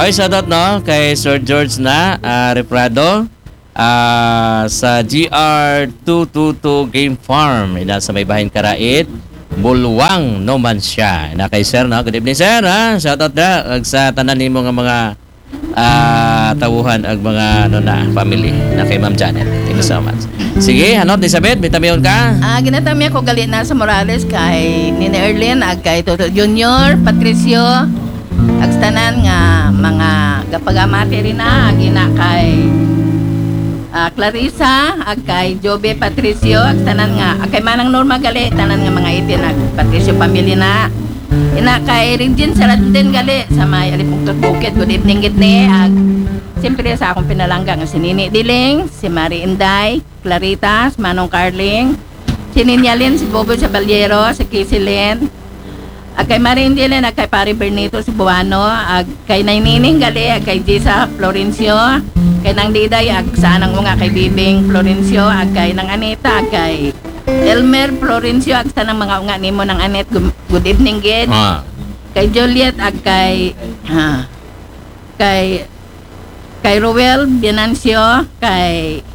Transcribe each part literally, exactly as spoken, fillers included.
Ay, shoutout no kay Sir George na uh, Reprado uh, sa G R two twenty-two Game Farm ina sa may bahin Karait, Bulwang no man siya. Na kay Sir no. Good evening Sir ha. Shoutout na ag sa tanan nimo nga mga uh, tawuhan ag mga ano na family na kay Ma'am Janet. Thank you so much. Sige, hanot Elizabeth, bitamiyon ka. Ah, ginatami ako gali na sa Morales kay Nina Erlin ag kay Toto Junior, Patricio, ag tanan nga mga gapagamati rin na ag ina kay uh, Clarissa ag kay Jobe Patricio ag tanan nga ag kay Manang Norma gali tanan nga mga itin ag Patricio pamilya na ina kay Regine Saradin gali sa may Alipungtot Bukid. Good evening gid ni ag siyempre sa akong pinalangga nga si Nini Diling, si Marie Inday, Clarita, si Manong Carling, si Ninyalin, si Bobo Saballero, si Kisilin, ag kay Marie Diling, ag kay Pari Bernito, si Buano, ag kay Naynining gali, ag kay Gisa Florencio, kay Nang Diday, ag sa anang mga kay Bibing Florencio, ag kay Nang Anita, ag kay Elmer Florencio, ag sa nang mga unga nimo ng Anet. Good, good evening gid. Ah. Kay Juliet, ag kay ha, kay kay Ruel Binancio, kay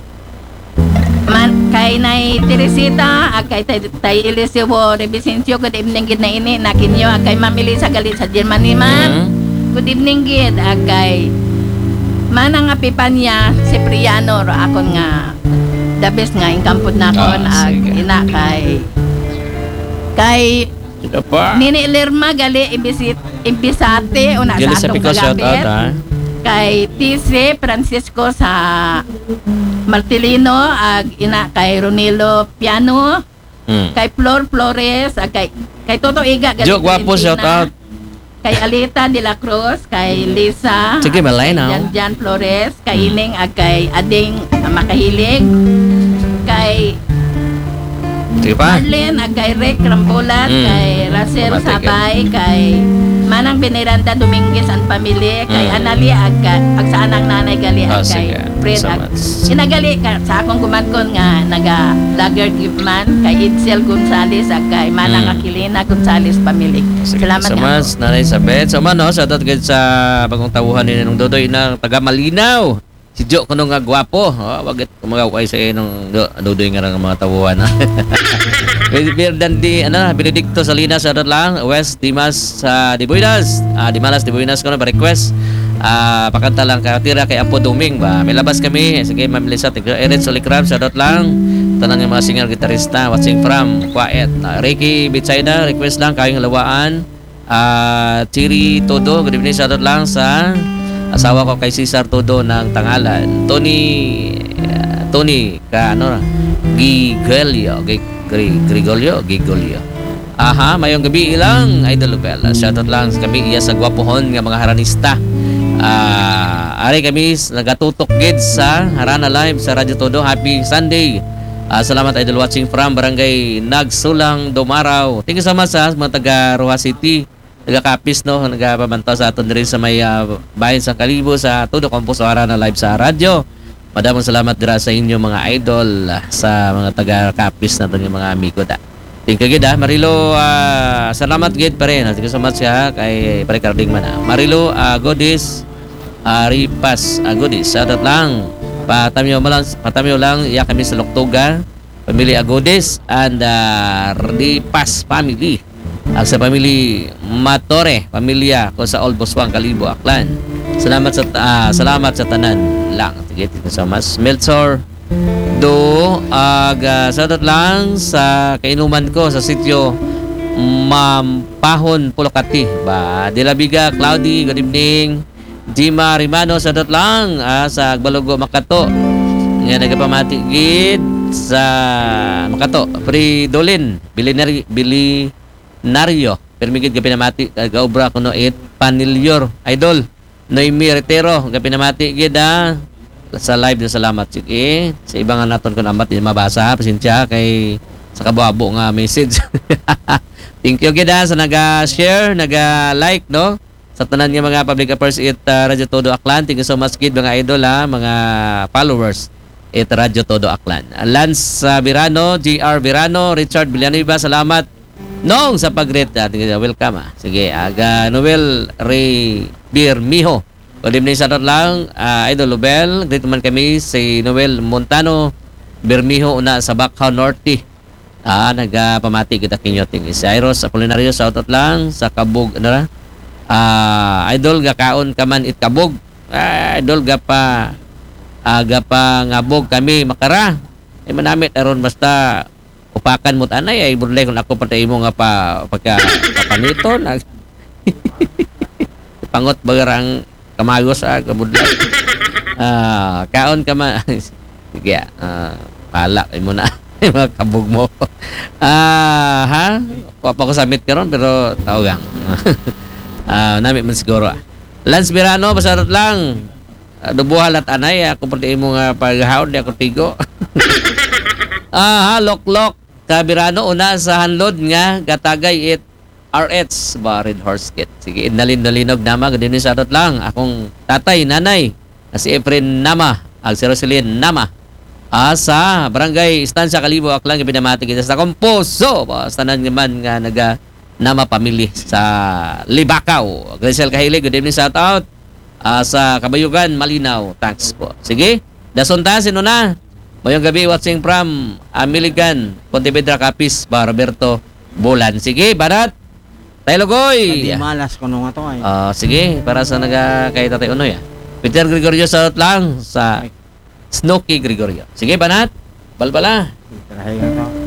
man, kay Nay Teresita, ag kay Tay, tay Eliseo Revicencio. Good evening gid na ini nakinyo, ag kay Ma'am Elisa galit sa Germany man. Mm-hmm. Good evening gid ag kay Manang Apipanya Cipriano ro akon nga the best nga ingkampod na kon Ah, ag sige. ina kay kay Ito pa. Nini Lerma gali ibisit ibisate una Dili sa sa atong Pico shoutout kagabit. ha. Kay Tise Francisco sa Martilino ag ina kay Ronilo Piano, Hmm. kay Flor Flores ag kay kay Toto Iga gali Jo, gwapo, Valentina, shout out. kay Alita de la Cruz, kay Lisa, Sige, malay na. Jan Jan Flores, kay Ining ag kay Ading ah, Makahilig, kay Sige pa. Marlene ag kay Rick Rambulat, Mm. kay Rachel Matigil. Sabay, kay Manang Beniranda Dominguez and family, kay Mm. Anali ag, ag sa anang nanay gali Ah, ag kay sige. Fred ag Salamat. inagali ka sa akong gumatkon nga naga Lager Gibman, kay Itzel Gonzales ag kay Manang Mm. Aquilina Gonzales family. Sige, Salamat so nga much, po. Nanay Isabel. So man, no, shoutout gid sa bagong tawuhan ni Nung Dodoy ng taga Malinaw. Si Jo kuno nga gwapo. Oh, wag it kumagaw kay sa inong do, Dodoy nga nga mga tawuhan. Bir dan di ano Benedicto Salinas shoutout lang. West Dimas sa Dibuinas. Ah, Dimalas Dibuinas ko na request. Ah, pakanta lang ka tira kay Apo Duming ba. May labas kami. Sige, Ma'am Lisa, Erin Solicram shoutout lang. Tanan nga mga singer gitarista watching from Quiet. Uh, Ricky Bitsaida request lang kayong halawaan. Ah, Chiri Todo, good evening, shoutout lang sa asawa ko kay Cesar Todo ng Tangalan. Tony uh, Tony ka ano Gigolio, Grig Grigolio, Gigolio. Aha, mayong gabi ilang Idol Bella. Shoutout lang sa kami iya sa gwapohon nga mga haranista. Ah, ari kami nagatutok gid sa Harana Live sa Radyo Todo. Happy Sunday. Ah, salamat idol watching from Barangay Nagsulang, Dumaraw. Thank you so much sa mga taga Roa City, taga Kapis no, nagapamantaw sa aton diri sa may uh, bahin sa Kalibo sa Todo Campus Harana Live sa radyo. Madamong salamat dira sa inyo mga idol ah, sa mga taga Kapis naton yung mga amigo da. Thank you gid ah. Marilo, ah, salamat gid pa rin. Thank you so much ha kay Pare Carding man. ah. Marilo, uh, Godis, uh, Ripas, uh, Godis. Shoutout lang. Patamyo mo lang, patamyo lang, iya kami sa Loktoga, pamilya Agodes, and uh, Ripas family. Ang sa family Matore, pamilya ko sa Old Boswang, Kalibo, Aklan. Salamat sa uh, salamat sa tanan lang. Thank you so much. Melchor do ag uh, shoutout lang sa kainuman ko sa sitio Mampahon, Pulocati. Ba, Dilabiga, Cloudy, good evening. Jima Rimano, shoutout lang ah, sa Agbalugo, Makato. Nga nagapamati gid sa Makato. Pridolin, Bilinari, Bilinario. Permigid ka pinamati, gaubra ko no it, Panilyor, Idol. Noemi Retero, ka pinamati gid ah. Sa live na salamat. Sige, sa ibang naton ko namat, di mabasa. Pasensya kay sa kabuabo nga message. Thank you gid ah, sa naga-share, naga-like, no? Sa tanan nga mga public affairs it uh, Radyo Todo Aklan. Thank you so much kid mga idol ha, mga followers it Radyo Todo Aklan. Lance uh, Virano, G R Virano, Richard Villanueva, salamat nong sa pag-rate. Uh, welcome ha. Sige, aga Noel Ray Birmiho. Good evening sa atot lang, ah, Idol Lubel. Dito man kami si Noel Montano, Bermijo una sa Bacau Norte. Ah, nagpamati kita kinyo ting si Iros Apolinario sa atot lang sa Kabog ano ra? Ah, Idol gakaon ka man it Kabog. Ah, Idol ga pa aga pa ngabog kami makara. Ay manamit aron basta upakan mo't anay ay burlay kung ako patay mo nga pa pagka papanito nag pangot bagarang kamagos ah kabudlay. Ah, kaon ka man. Sige, ah, pala ay mo na mga kabog mo. Ah, ha? Papa ko submit karon pero tawagang. Ah, nami man siguro. Ah. Lance Mirano, basarot lang. Uh, dubuhal at anay, ako pati mo nga paghahawd, ako tigo. Ah, ha, lok-lok. Kabirano, una sa hanlod nga, gatagay it R H, ba, Red Horse Kit. Sige, nalin-nalinog nama, gadin sa atot lang. Akong tatay, nanay, na si Efren Nama, ang si Roselyn Nama. Asa, Barangay Estancia Kalibo, aklang ipinamati kita sa Komposo. Bastanan naman nga naga Nama pamili sa Libakaw. Grisel Kahilig, good evening, shout out. Uh, sa Kabayugan, Malinaw. Thanks po. Sige, dasunta, sino na? Mayong gabi, watching from Amiligan, Pontevedra, Capiz, ba, Roberto Bolan. Sige, Barat. Tayo Logoy. Hindi malas ko nung ato ay. Uh, sige, para sa naga kay Tatay Unoy. Ah. Peter Gregorio sa lang sa Snooki Gregorio. Sige, Banat. Balbala. Tirahin ito.